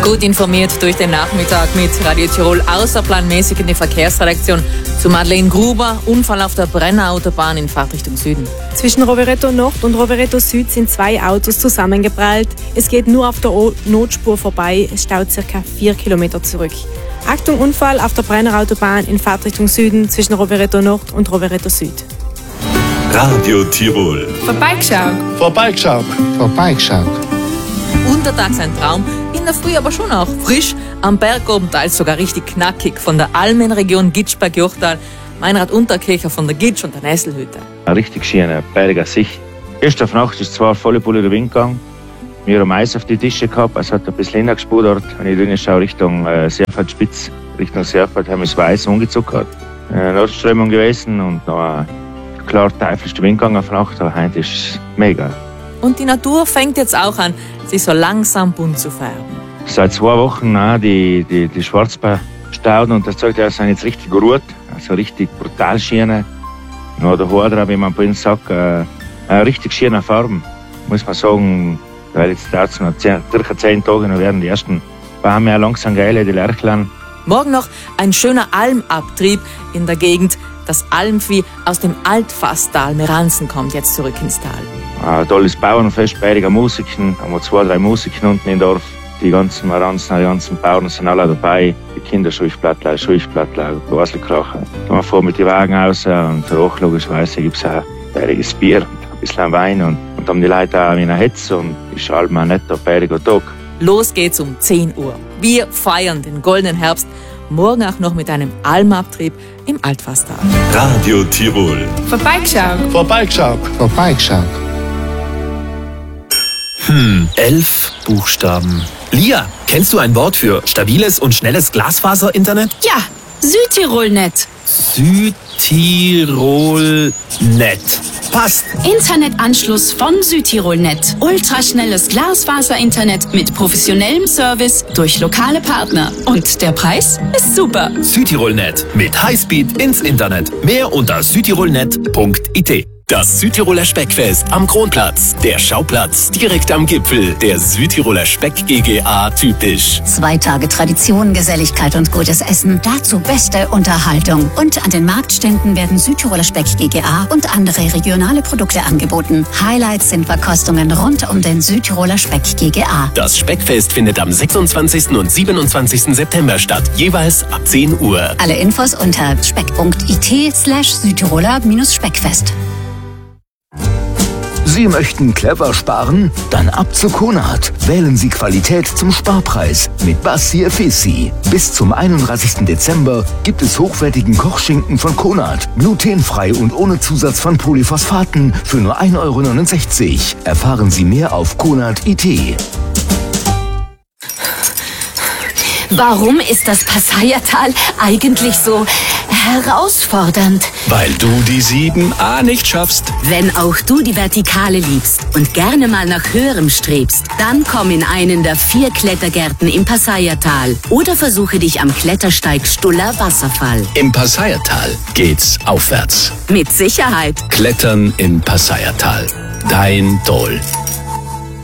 Gut informiert durch den Nachmittag mit Radio Tirol außerplanmäßig in die Verkehrsredaktion zu Madeleine Gruber. Unfall auf der Brenner Autobahn in Fahrtrichtung Süden. Zwischen Rovereto Nord und Rovereto Süd sind 2 Autos zusammengeprallt. Es geht nur auf der Notspur vorbei. Es staut ca. 4 Kilometer zurück. Achtung, Unfall auf der Brenner Autobahn in Fahrtrichtung Süden zwischen Rovereto Nord und Rovereto Süd. Radio Tirol. Vorbeigeschaut. Vorbeigeschaut. Vorbeigeschaut. Untertags ein Traum, in der Früh aber schon auch frisch. Am Berg oben teils sogar richtig knackig von der Almenregion Gitschberg-Jochtal. Meinrad Unterkircher von der Gitsch und der Nesselhütte. Eine richtig schöne bergige Sicht. Gestern auf Nacht ist zwar volle Pulle der Wind gegangen. Wir haben Eis auf die Tische gehabt, es hat ein bisschen hingespudert. Wenn ich drinnen schaue Richtung Serfeld-Spitz, Richtung Serfeld, haben wir das Weiß umgezuckert. Nordströmung gewesen und noch klar teuflischster Wind gegangen auf Nacht, aber heute ist es mega. Und die Natur fängt jetzt auch an, sich so langsam bunt zu färben. Seit 2 Wochen die Schwarzbeerstauden und das Zeug, die sind jetzt richtig geruht, also richtig brutal schöne. Noch der Hordra, wie man bei uns sagt, eine richtig schöne Farben, muss man sagen, weil jetzt dauert es noch circa 10 Tage, dann werden die ersten Bäume langsam geil, die Lerchlern. Morgen noch ein schöner Almabtrieb in der Gegend. Das Almvieh aus dem Altfasstal Meranzen kommt jetzt zurück ins Tal. Ein tolles Bauernfest, beidiger Musiken, haben wir 2, 3 Musiken unten im Dorf. Die ganzen Meranzen, die ganzen Bauern sind alle dabei. Die Kinder Schulchplattler, Glaselkracher. Wir fahren mit den Wagen raus und auch logischerweise gibt es auch beidiges Bier und ein bisschen Wein. Und haben die Leute auch in einer Hetze und ist allem ein netter, beidiger Tag. Los geht's um 10 Uhr. Wir feiern den goldenen Herbst. Morgen auch noch mit einem Almabtrieb im Altfasstal. Radio Tirol. Vorbeigeschaut. Vorbeigeschaut. Vorbeigeschaut. 11 Buchstaben. Lia, kennst du ein Wort für stabiles und schnelles Glasfaser-Internet? Ja, Südtirolnet. Südtirolnet. Passt. Internetanschluss von Südtirolnet. Ultraschnelles Glasfaser-Internet mit professionellem Service durch lokale Partner. Und der Preis ist super. Südtirolnet. Mit Highspeed ins Internet. Mehr unter südtirolnet.it. Das Südtiroler Speckfest am Kronplatz. Der Schauplatz direkt am Gipfel. Der Südtiroler Speck GGA typisch. 2 Tage Tradition, Geselligkeit und gutes Essen. Dazu beste Unterhaltung. Und an den Marktständen werden Südtiroler Speck GGA und andere regionale Produkte angeboten. Highlights sind Verkostungen rund um den Südtiroler Speck GGA. Das Speckfest findet am 26. und 27. September statt. Jeweils ab 10 Uhr. Alle Infos unter speck.it/Südtiroler-Speckfest. Sie möchten clever sparen? Dann ab zu Konrad. Wählen Sie Qualität zum Sparpreis mit Bassir Fessi. Bis zum 31. Dezember gibt es hochwertigen Kochschinken von Konrad. Glutenfrei und ohne Zusatz von Polyphosphaten für nur 1,69 €. Erfahren Sie mehr auf Konrad.it. Warum ist das Passaiertal eigentlich so herausfordernd? Weil du die 7a nicht schaffst. Wenn auch du die Vertikale liebst und gerne mal nach Höherem strebst, dann komm in einen der 4 Klettergärten im Passaiertal oder versuche dich am Klettersteig Stuller Wasserfall. Im Passaiertal geht's aufwärts. Mit Sicherheit. Klettern im Passaiertal. Dein Dol.